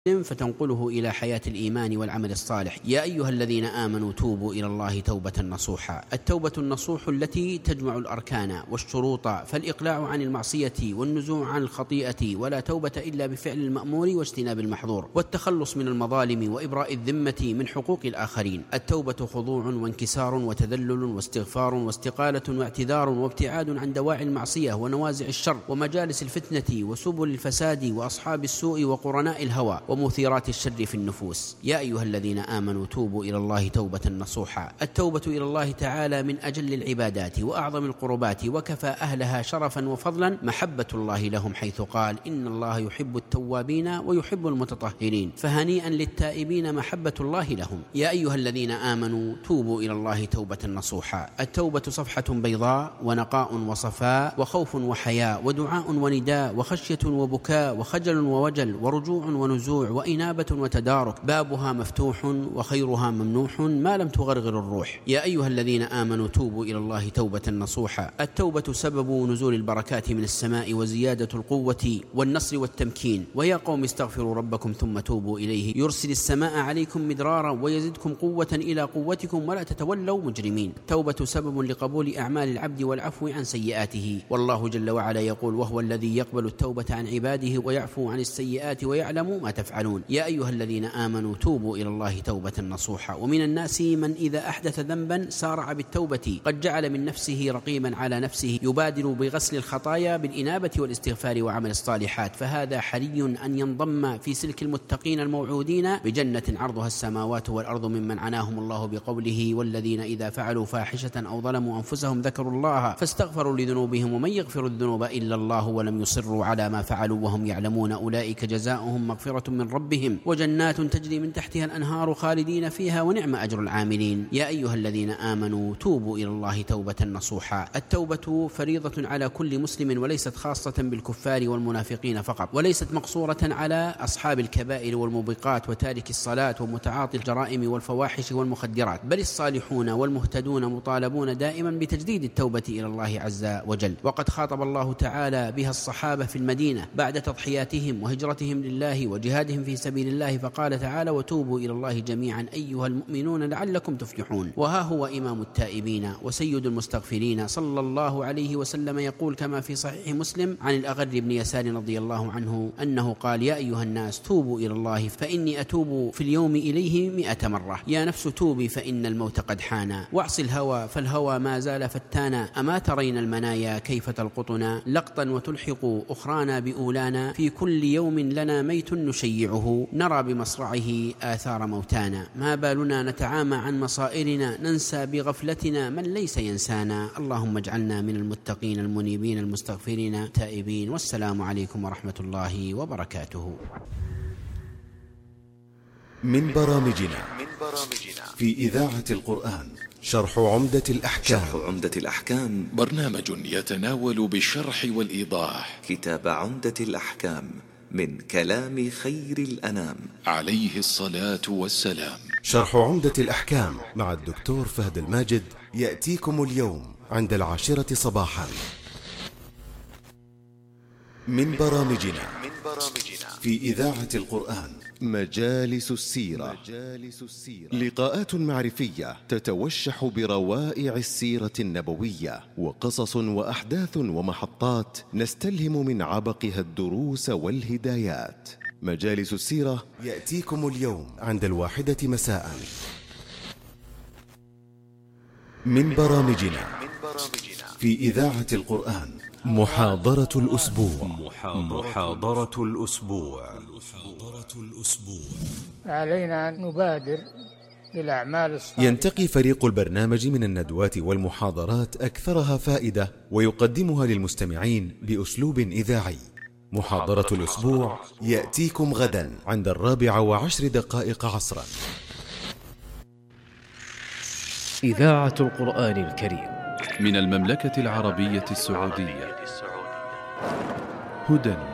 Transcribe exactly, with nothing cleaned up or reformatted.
فتنقله إلى حياة الإيمان والعمل الصالح. يا أيها الذين آمنوا توبوا إلى الله توبة نصوحا. التوبة النصوح التي تجمع الأركان والشروط، فالإقلاع عن المعصية والنزوع عن الخطيئة، ولا توبة إلا بفعل المأمور واجتناب المحظور، والتخلص من المظالم وإبراء الذمة من حقوق الآخرين. التوبة خضوع وانكسار وتذلل واستغفار واستقالة واعتذار وابتعاد عن دواعي المعصية ونوازع الشر ومجالس الفتنة وسبل الفساد وأصحاب السوء وقرناء الهوى ومثيرات الشر في النفوس. يا أيها الذين آمنوا توبوا إلى الله توبة نصوحا. التوبة إلى الله تعالى من أجل العبادات وأعظم القربات، وكفى أهلها شرفا وفضلا محبة الله لهم، حيث قال إن الله يحب التوابين ويحب المتطهرين، فهنيئا للتائبين محبة الله لهم. يا أيها الذين آمنوا توبوا إلى الله توبة نصوحا. التوبة صفحة بيضاء ونقاء وصفاء وخوف وحياء ودعاء ونداء وخشية وبكاء وخجل ووجل ورجوع ونزوع وإنابة وتدارك، بابها مفتوح وخيرها ممنوح ما لم تغرغر الروح. يا أيها الذين آمنوا توبوا إلى الله توبة نصوحا. التوبة سبب نزول البركات من السماء وزيادة القوة والنصر والتمكين. ويا قوم استغفروا ربكم ثم توبوا إليه يرسل السماء عليكم مدرارا ويزدكم قوة إلى قوتكم ولا تتولوا مجرمين. التوبة سبب لقبول أعمال العبد والعفو عن سيئاته، والله جل وعلا يقول وهو الذي يقبل التوبة عن عباده ويعفو عن السيئات ويعلم ما تفعلون. يا أيها الذين آمنوا توبوا إلى الله توبة نصوحا. ومن الناس من إذا أحدث ذنبا سارع بالتوبة، قد جعل من نفسه رقيبا على نفسه، يبادر بغسل الخطايا بالإنابة والاستغفار وعمل الصالحات، فهذا حري أن ينضم في سلك المتقين الموعودين بجنة عرضها السماوات والأرض، ممن عناهم الله بقوله والذين إذا فعلوا فاحشة أو ظلموا أنفسهم ذكروا الله فاستغفروا لذنوبهم ومن يغفر الذنوب إلا الله ولم يصروا على ما فعلوا وهم يعلمون أولئك جزاؤهم مغفرة من ربهم وجنات تجري من تحتها الأنهار خالدين فيها ونعم أجر العاملين. يا أيها الذين آمنوا توبوا إلى الله توبة نصوحا. التوبة فريضة على كل مسلم، وليست خاصة بالكفار والمنافقين فقط، وليست مقصورة على أصحاب الكبائر والموبقات وتارك الصلاة ومتعاطي الجرائم والفواحش والمخدرات، بل الصالحون والمهتدون مطالبون دائما بتجديد التوبة إلى الله عز وجل. وقد خاطب الله تعالى بها الصحابة في المدينة بعد تضحياتهم وهجرتهم لله وجهادهم في سبيل الله، فقال تعالى وتوبوا إلى الله جميعا أيها المؤمنون لعلكم تفلحون. وها هو إمام التائبين وسيد المستغفرين صلى الله عليه وسلم يقول كما في صحيح مسلم عن الأغر بن يسار رضي الله عنه أنه قال يا أيها الناس توبوا إلى الله فإني أتوب في اليوم إليه مئة مرة. يا نفس توبي فإن الموت قد حان، واعص الهوى فالهوى ما زال فتانا، أما ترين المنايا كيف تلقطنا، لقطا وتلحق أخرانا بأولانا، في كل يوم لنا ميت نشيعه، نرى بمصرعه آثار موتانا، ما بالنا نتعامى عن مصائرنا، ننسى بغفلتنا من ليس ينسانا. اللهم اجعلنا من المتقين المنيبين المستغفرين التائبين. والسلام عليكم ورحمة الله وبركاته. من برامجنا في إذاعة القرآن شرح عمدة الأحكام. شرح عمدة الأحكام برنامج يتناول بالشرح والإيضاح كتاب عمدة الأحكام من كلام خير الأنام عليه الصلاة والسلام. شرح عمدة الأحكام مع الدكتور فهد الماجد يأتيكم اليوم عند العاشرة صباحا. من برامجنا في إذاعة القرآن مجالس السيرة. لقاءات معرفية تتوشح بروائع السيرة النبوية، وقصص وأحداث ومحطات نستلهم من عبقها الدروس والهدايات. مجالس السيرة يأتيكم اليوم عند الواحدة مساء. من برامجنا في إذاعة القرآن محاضرة الأسبوع. محاضرة الأسبوع. علينا أن نبادر بالأعمال الصالحة. ينتقي فريق البرنامج من الندوات والمحاضرات أكثرها فائدة ويقدمها للمستمعين بأسلوب إذاعي. محاضرة الأسبوع يأتيكم غدا عند الرابعة وعشر دقائق عصرا. إذاعة القرآن الكريم من المملكة العربية السعودية. هدى